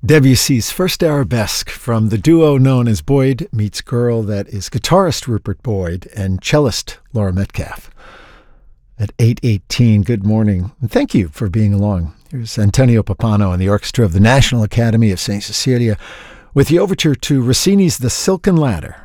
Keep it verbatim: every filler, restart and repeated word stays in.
Debussy's First Arabesque from the duo known as Boyd Meets Girl, that is guitarist Rupert Boyd and cellist Laura Metcalf. At eight eighteen, good morning, and thank you for being along. Here's Antonio Pappano and the orchestra of the National Academy of Saint Cecilia with the overture to Rossini's The Silken Ladder,